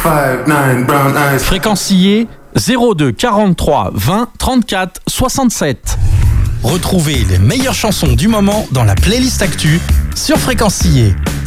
5'9", brown eyes. Fréquencier 02 43 20 34 67. Retrouvez les meilleures chansons du moment dans la playlist Actu sur Fréquencier.